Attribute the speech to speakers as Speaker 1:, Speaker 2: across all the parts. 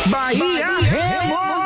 Speaker 1: Bahia Remo.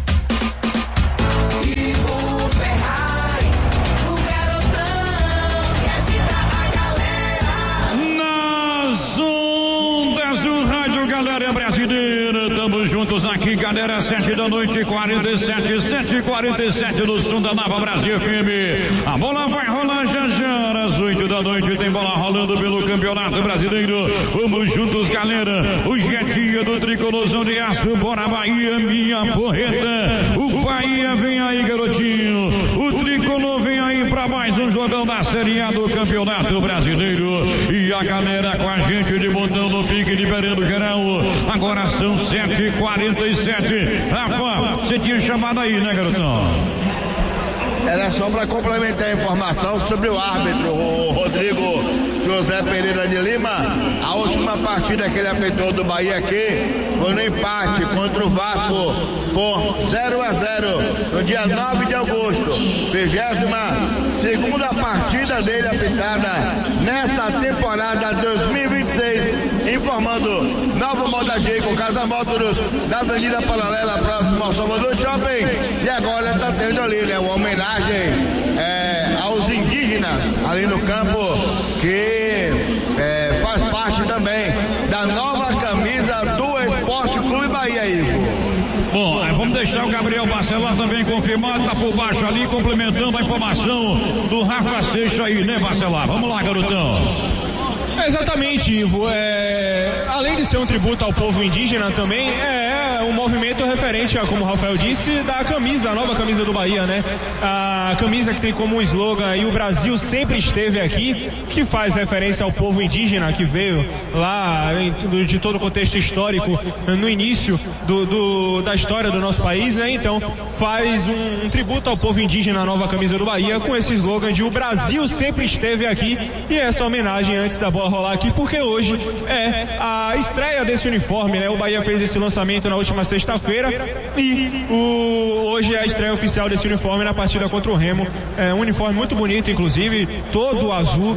Speaker 2: Ivo Ferraz, o garotão que agita a galera.
Speaker 3: Nas ondas do rádio, galera brasileira, tamo juntos aqui, galera, 7 da noite, 47, 7h47 no som da Nova Brasil FM. A bola vai rolar já já, às 8 da noite tem bola rolando pelo Campeonato Brasileiro. Vamos juntos, galera, hoje é dia do Tricolorzão de Aço, bora Bahia, minha porreta. O Bahia vem aí, garotinho, o Tricolor vem aí pra mais um jogão da Série A do Campeonato Brasileiro. E a galera com a gente de montão no pique, liberando geral. Agora são 7h47. Rafa, você tinha chamado aí, né, garotão?
Speaker 4: Era só para complementar a informação sobre o árbitro, o Rodrigo José Pereira de Lima. A última partida que ele apitou do Bahia aqui foi no empate contra o Vasco por 0-0 no dia 9 de agosto. 22ª partida dele apitada nessa temporada 2026. Informando Nova Moda J com Casa Motors da Avenida Paralela, próximo ao Salvador Shopping. E agora está tendo ali, né, uma homenagem aos indígenas ali no campo, que faz parte também da nova camisa do Esporte Clube Bahia, Ivo.
Speaker 3: Bom, vamos deixar o Gabriel Bacelar também confirmado, tá por baixo ali, complementando a informação do Rafa Seixas aí, né, Bacelar? Vamos lá, garotão.
Speaker 5: Exatamente, Ivo. Além de ser um tributo ao povo indígena, também é um movimento referente a, como o Rafael disse, da camisa, a nova camisa do Bahia, né? A camisa que tem como slogan "E o Brasil sempre esteve aqui", que faz referência ao povo indígena que veio lá de todo o contexto histórico no início da história do nosso país, né? Então faz um tributo ao povo indígena, a nova camisa do Bahia, com esse slogan de "O Brasil sempre esteve aqui", e essa homenagem antes da bola rolar aqui, porque hoje é a estreia desse uniforme, né? O Bahia fez esse lançamento na última sexta-feira e hoje é a estreia oficial desse uniforme na partida contra o Remo. É um uniforme muito bonito, inclusive, todo azul,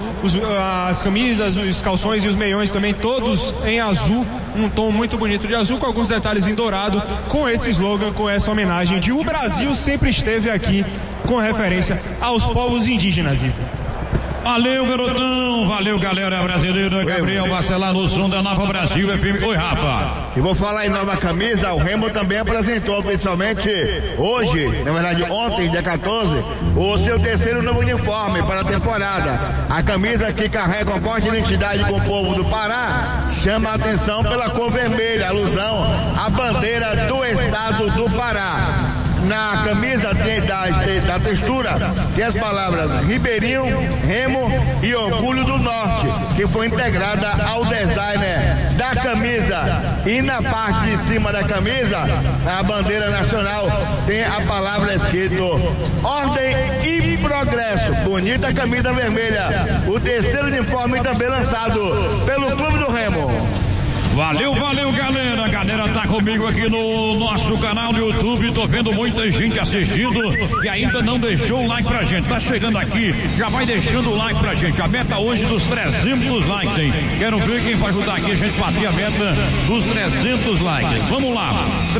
Speaker 5: as camisas, os calções e os meiões também, todos em azul, um tom muito bonito de azul, com alguns detalhes em dourado, com esse slogan, com essa homenagem de "O Brasil sempre esteve aqui", com referência aos povos indígenas, Ivo.
Speaker 3: Valeu, garotão. Valeu, galera brasileira. Gabriel Bacelar no som da Nova Brasil FM. Oi, Rafa.
Speaker 4: E vou falar em nova camisa. O Remo também apresentou oficialmente hoje, na verdade ontem, dia 14, o seu terceiro novo uniforme para a temporada. A camisa, que carrega uma forte identidade com o povo do Pará, chama a atenção pela cor vermelha, alusão à bandeira do estado do Pará. Na camisa da textura tem as palavras Ribeirinho, Remo e Orgulho do Norte, que foi integrada ao designer da camisa. E na parte de cima da camisa, a bandeira nacional, tem a palavra escrito Ordem e Progresso. Bonita camisa vermelha, o terceiro uniforme também lançado pelo Clube do Remo.
Speaker 3: Valeu, galera. A galera tá comigo aqui no nosso canal do YouTube. Tô vendo muita gente assistindo e ainda não deixou o like pra gente. Tá chegando aqui, já vai deixando o like pra gente. A meta hoje dos 300 likes, hein? Quero ver quem vai ajudar aqui a gente bater a meta dos 300 likes. Vamos lá,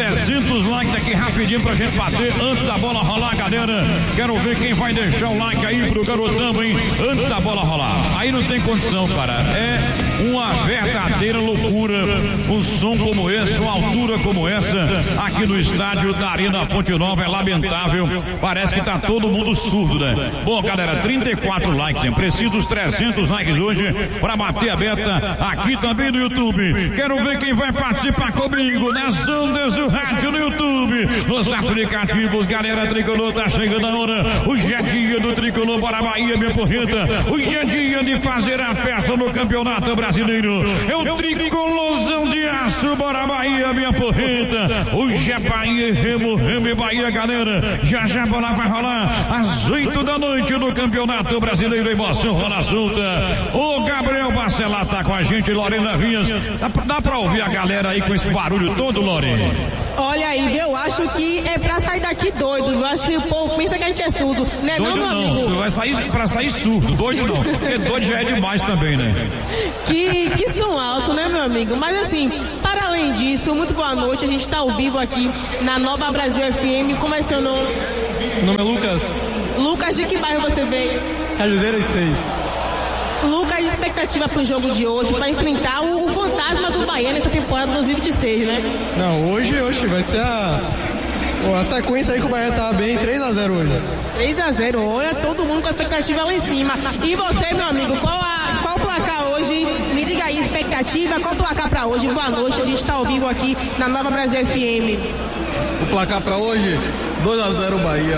Speaker 3: 300 likes aqui rapidinho pra gente bater antes da bola rolar, galera. Quero ver quem vai deixar o like aí pro garotão, hein? Antes da bola rolar. Aí não tem condição, cara. É uma verdadeira loucura. Um som como esse, uma altura como essa, aqui no estádio da Arena Fonte Nova, é lamentável. Parece que tá todo mundo surdo, né? Bom, galera, 34 likes, hein? Preciso dos 300 likes hoje para bater a meta aqui também no YouTube. Quero ver quem vai participar comigo nas ondas do rádio no YouTube, nos aplicativos. Galera, Tricolor, tá chegando a hora. Hoje é dia do Tricolor, bora Bahia, minha porreta. Hoje é dia de fazer a festa no Campeonato Brasileiro. É o Tricolor de Aço, bora Bahia, minha porreta. Hoje é Bahia, Remo e Bahia, galera. Já a bola vai rolar às 8 da noite no Campeonato Brasileiro. Emoção rola solta. O Gabriel Bacelar tá com a gente, Lorena Vinhas. Dá pra ouvir a galera aí com esse barulho todo, Lorena?
Speaker 6: Olha aí, eu acho que é pra sair daqui doido. Eu acho que o povo pensa que a gente é surdo, né?
Speaker 3: Doido
Speaker 6: não, meu amigo?
Speaker 3: Vai sair pra sair surdo, doido não. Porque doido já é demais também, né?
Speaker 6: Que som alto, né, meu amigo? Mas assim, para além disso, Isso, muito boa noite. A gente está ao vivo aqui na Nova Brasil FM. Como é seu nome?
Speaker 5: Meu nome é Lucas.
Speaker 6: Lucas, de que bairro você veio?
Speaker 5: Cajuzeiras 6.
Speaker 6: Lucas, expectativa para o jogo de hoje, para enfrentar o fantasma do Bahia nessa temporada 2026, né?
Speaker 5: Não, hoje vai ser a sequência aí que o Bahia tá bem, 3-0 hoje.
Speaker 6: 3-0, olha, todo mundo com a expectativa lá em cima. E você, meu amigo, qual o placar hoje? Me diga aí, expectativa, qual o placar para hoje? Boa noite, a gente está ao vivo aqui na Nova Brasil FM.
Speaker 7: O placar para hoje, 2-0 Bahia.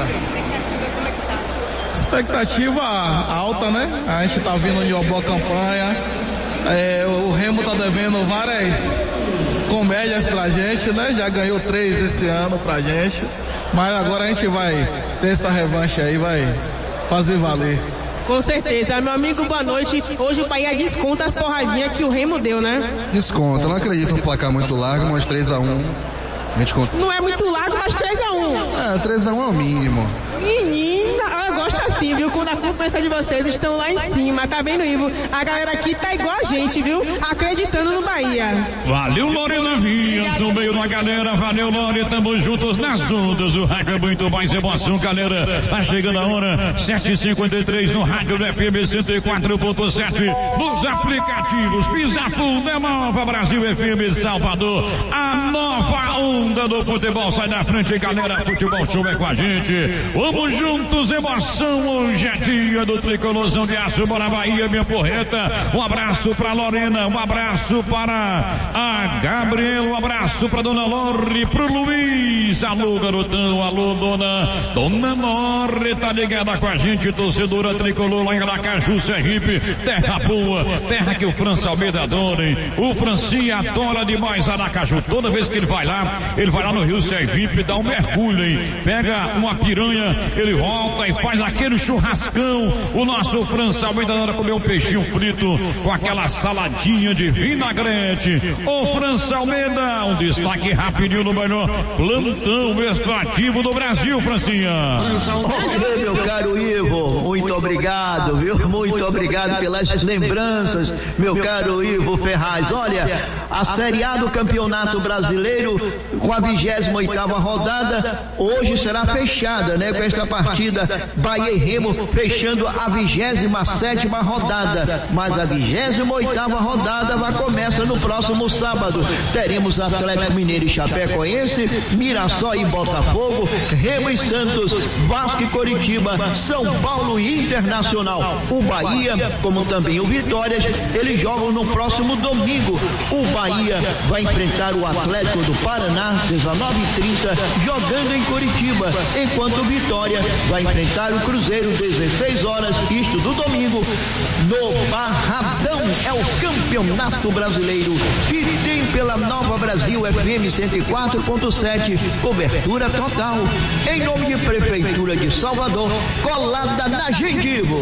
Speaker 7: Expectativa alta, né? A gente tá vindo de uma boa campanha. O Remo tá devendo várias comédias pra gente, né? Já ganhou 3 esse ano pra gente. Mas agora a gente vai ter essa revanche aí, vai fazer valer.
Speaker 6: Com certeza. Meu amigo, boa noite. Hoje o Bahia desconta as porradinhas que o Remo deu, né?
Speaker 8: Desconta. Eu não acredito num placar muito largo, mas 3-1. A gente consegue.
Speaker 6: Não é muito largo, mas 3-1.
Speaker 8: 3-1 é o mínimo.
Speaker 6: Menina, eu gosto assim, viu? Quando a culpa de vocês estão lá em cima, tá vendo, Ivo? A galera aqui tá igual a gente, viu? Acreditando no Bahia.
Speaker 3: Valeu, Lorena Vinhas, no meio da galera. Valeu, Lore, tamo juntos nas ondas. O rádio é muito mais emoção, galera. Tá chegando a hora, 7h53 no rádio do FM 104.7. Nos aplicativos, Pisapu, da Nova Brasil FM Salvador. A nova onda do futebol sai da frente, galera. Futebol Show é com a gente. Vamos juntos, emoção. Hoje é dia do Tricolorzão de Aço. Bora Bahia, minha porreta. Um abraço pra Lorena, um abraço para a Gabriela, um abraço pra Dona Lore, pro Luiz. Alô, garotão, alô, Dona Lore, tá ligada com a gente, torcedora tricolor lá em Aracaju, Sergipe. Terra boa, terra que o França Almeida adora, hein? O Francinha adora demais Aracaju. Toda vez que ele vai lá no Rio Sergipe, dá um mergulho, hein? Pega uma piranha, ele volta e faz aquele churrascão. O nosso França Almeida adora comer um peixinho frito com aquela saladinha de vinagrete. Ô França Almeida, um destaque rapidinho no melhor plantão esportivo do Brasil, Francinha.
Speaker 9: Ok, meu caro Ivo, muito obrigado, viu? Muito obrigado pelas lembranças, meu caro Ivo Ferraz. Olha, a Série A do Campeonato Brasileiro, com a 28ª rodada, hoje será fechada, né? Com esta partida, Bahia e Remo fechando a 27ª rodada, mas a 28ª rodada vai começar no próximo sábado. Teremos Atlético Mineiro e Chapecoense, Mirassol e Botafogo, Remo e Santos, Vasco e Coritiba, São Paulo e Internacional. O Bahia, como também o Vitória, eles jogam no próximo domingo. O Bahia vai enfrentar o Atlético do Paraná, 19h30, jogando em Coritiba, enquanto o Vitória vai enfrentar o Cruzeiro, 16 horas, isto do domingo, no Barradão. É o Campeonato Brasileiro que tem pela Nova Brasil FM 104.7, cobertura total, em nome de Prefeitura de Salvador, colada na gente, Ivo.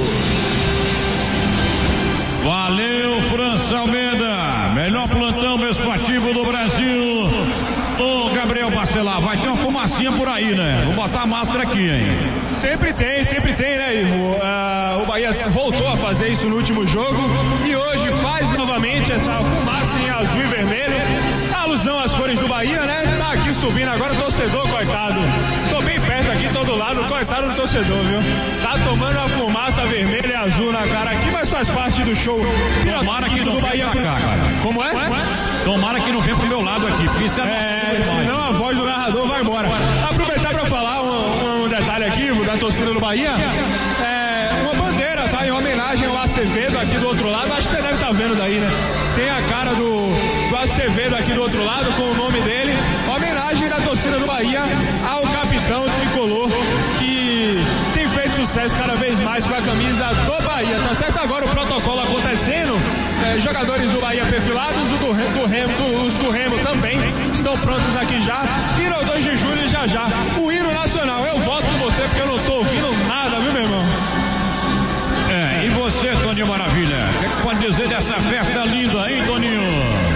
Speaker 3: Valeu, França Almeida, melhor plantão esportivo do Brasil. Ô Gabriel Bacelar, vai ter uma fumacinha por aí, né? Vou botar a máscara aqui, hein?
Speaker 5: Sempre tem, né, Ivo? O Bahia voltou a fazer isso no último jogo e hoje faz novamente essa fumaça em azul e vermelho. Alusão às cores do Bahia, né? Tá aqui subindo agora o torcedor, coitado. Tô bem perto aqui, todo lado, coitado do torcedor, viu? Tá tomando uma fumaça vermelha e azul na cara aqui, mas faz parte do show.
Speaker 3: Tomara que não venha pra cá, cara.
Speaker 5: Como é?
Speaker 3: Tomara que não venha pro meu lado aqui, porque isso
Speaker 5: senão a voz do narrador vai embora. Aproveitar pra falar um detalhe aqui da torcida do Bahia. Uma bandeira, tá? Em homenagem ao Acevedo aqui do outro lado. Acho que você deve estar vendo daí, né? Tem a cara do Acevedo aqui do outro lado com o nome dele. Homenagem da torcida do Bahia ao capitão tricolor que tem feito sucesso cada vez mais com a camisa do Bahia. Tá certo? Agora o protocolo acontecendo. Jogadores do Bahia perfilados, os do Remo também estão prontos aqui já. E no 2 de julho já. O hino nacional. Eu voto com você porque eu não tô ouvindo nada, viu, meu irmão?
Speaker 3: E você, Toninho Maravilha? O que pode dizer dessa festa linda, hein, Toninho?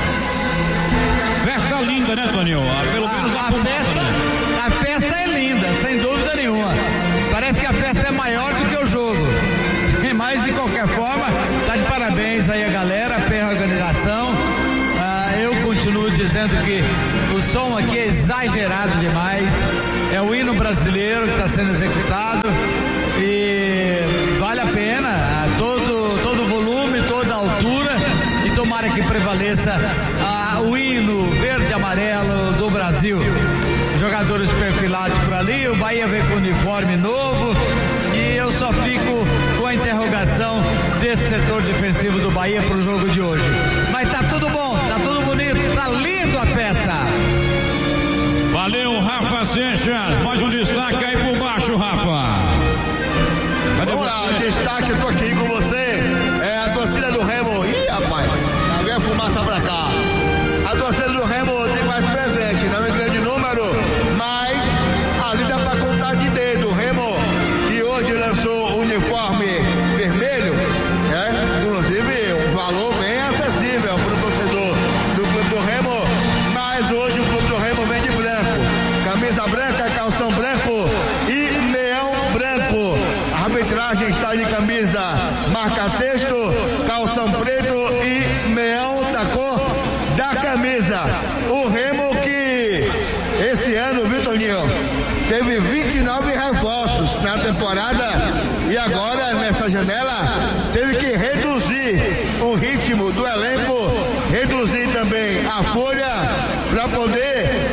Speaker 3: Festa linda, né, Toninho? Pelo menos
Speaker 1: a festa é linda, sem dúvida nenhuma. Parece que a festa é maior do que o jogo. Mas, de qualquer forma, tá de parabéns aí a galera pela organização. Eu continuo dizendo dizendo que o som aqui é exagerado demais. É o hino brasileiro que está sendo executado e vale a pena, todo o volume, toda a altura, e tomara que prevaleça o hino verde e amarelo do Brasil. Jogadores perfilados por ali, o Bahia vem com uniforme novo e eu só fico com a interrogação desse setor defensivo do Bahia pro jogo de hoje. Mas tá tudo bom, tá tudo bonito, tá lindo a festa.
Speaker 3: Valeu, Rafa Seixas. Mais um destaque aí por baixo, Rafa. Cadê
Speaker 4: Vamos lá, destaque, eu tô aqui com você. É a torcida do Remo. Ih, rapaz, lá vem a fumaça pra cá. A torcida do Remo tem mais presente, não é grande número, mas ali dá pra contar de dedo. O Remo, que hoje lançou o uniforme vermelho, inclusive um valor bem acessível para o torcedor do Clube do Remo, mas hoje o Clube do Remo vem de branco, camisa branca, calção branco e meião branco. A arbitragem está de camisa marca-texto, calção preto e meião da cor da camisa. O Remo que esse ano, viu, Toninho, teve 29 reforços na temporada e agora nessa janela teve que reduzir o ritmo do elenco, reduzir também a folha para poder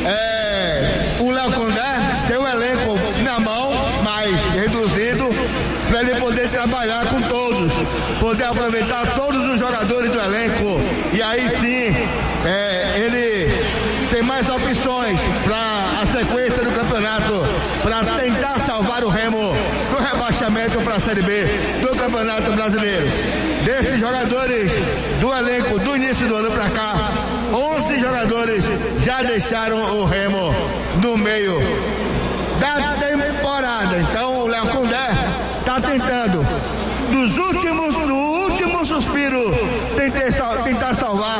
Speaker 4: o Léo Condé ter o elenco na mão, mais reduzido, para ele poder trabalhar com todos, poder aproveitar todos os jogadores do elenco e aí sim ele tem mais opções para a sequência do campeonato, para tentar salvar o Remo do rebaixamento para a Série B do Campeonato Brasileiro. Desses jogadores do elenco do início do ano para cá, 11 jogadores já deixaram o Remo no meio da temporada. Então o Léo Condé está tentando, no último suspiro, tentar salvar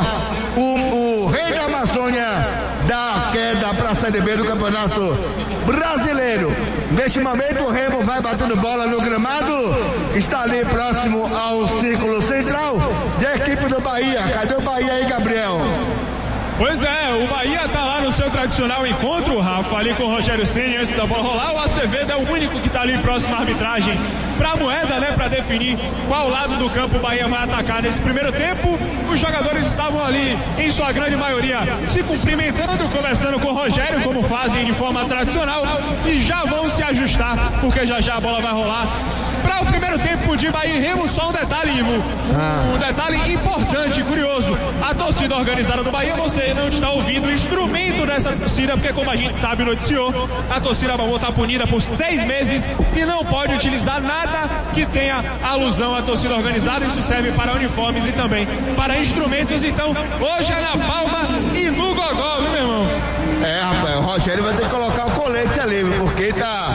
Speaker 4: o rei da Amazônia da queda para a Série B do Campeonato Brasileiro. Neste momento o Remo vai batendo bola no gramado, está ali próximo ao círculo central da equipe do Bahia. Cadê o Bahia aí, Gabriel?
Speaker 5: Pois é, o Bahia tá lá no seu tradicional encontro, Rafa, ali com o Rogério Ceni antes da bola rolar. O Acevedo é o único que tá ali próximo à arbitragem pra moeda, né, pra definir qual lado do campo o Bahia vai atacar nesse primeiro tempo. Os jogadores estavam ali, em sua grande maioria, se cumprimentando, conversando com o Rogério, como fazem de forma tradicional, e já vão se ajustar, porque já a bola vai rolar. Para o primeiro tempo de Bahia e Remo, só um detalhe, Ivo. Um detalhe importante, curioso. A torcida organizada do Bahia, você não está ouvindo o instrumento dessa torcida, porque como a gente sabe, noticiou, a torcida vai estar punida por 6 meses e não pode utilizar nada que tenha alusão à torcida organizada. Isso serve para uniformes e também para instrumentos. Então, hoje é na palma e no gogó, viu, meu irmão?
Speaker 4: Rapaz, o Rogério vai ter que colocar o colete ali, porque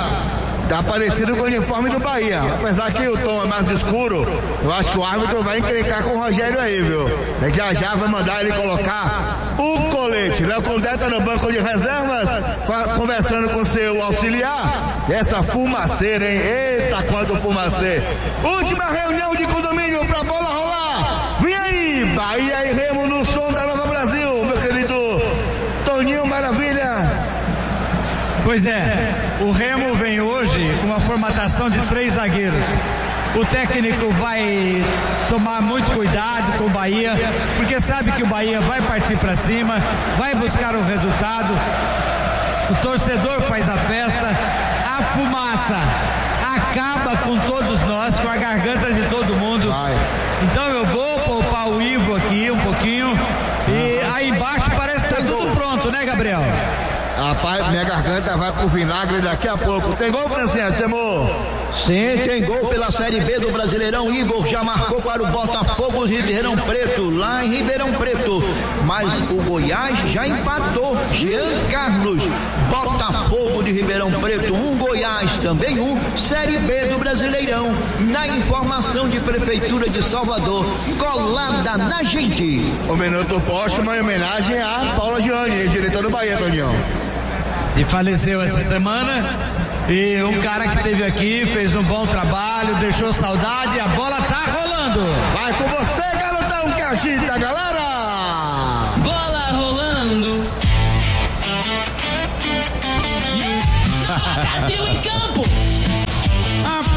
Speaker 4: tá parecido com o uniforme do Bahia. Apesar que o tom é mais escuro, eu acho que o árbitro vai encrencar com o Rogério aí, viu? Já vai mandar ele colocar o colete. Léo Condé tá no banco de reservas, conversando com seu auxiliar. Essa fumaceira, hein? Eita, quanto fumacê. Última reunião de condomínio pra bola rolar. Vem aí, Bahia e Remo no som da Nova Brasil, meu querido Toninho Maravilha.
Speaker 1: Pois é, o Remo vem hoje com uma formatação de 3 zagueiros. O técnico vai tomar muito cuidado com o Bahia, porque sabe que o Bahia vai partir para cima, vai buscar o resultado. O torcedor faz a festa, a fumaça acaba com todos nós, com a garganta de todo mundo. Então eu vou poupar o Ivo aqui um pouquinho, e aí embaixo parece que tá tudo pronto, né, Gabriel?
Speaker 4: Rapaz, minha garganta vai pro vinagre daqui a pouco. Tem gol, Francinha, chamou?
Speaker 9: Sim, tem gol pela Série B do Brasileirão. Igor já marcou para o Botafogo de Ribeirão Preto, lá em Ribeirão Preto. Mas o Goiás já empatou. Jean Carlos, Botafogo de Ribeirão Preto, 1 Goiás, também 1 Série B do Brasileirão. Na informação de Prefeitura de Salvador, colada na gente.
Speaker 4: O minuto póstumo em homenagem a Paula Gianni, diretor do Bahia, Toninho.
Speaker 1: E faleceu essa semana. E um cara que esteve aqui, fez um bom trabalho, deixou saudade, a bola tá rolando.
Speaker 4: Vai com você, garotão, que agita, galera!
Speaker 2: Bola rolando. Brasil em campo.
Speaker 3: A